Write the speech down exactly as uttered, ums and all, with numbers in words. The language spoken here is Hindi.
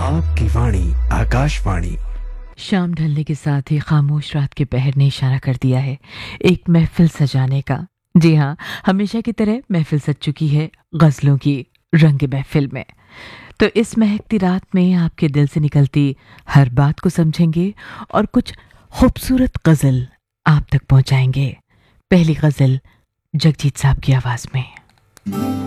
आपकी वाणी आकाशवाणी। शाम ढलने के साथ ही खामोश रात के पहर ने इशारा कर दिया है एक महफिल सजाने का। जी हाँ, हमेशा की तरह महफिल सज चुकी है गजलों की रंग महफिल में। तो इस महकती रात में आपके दिल से निकलती हर बात को समझेंगे और कुछ खूबसूरत गजल आप तक पहुंचाएंगे। पहली गजल जगजीत साहब की आवाज में।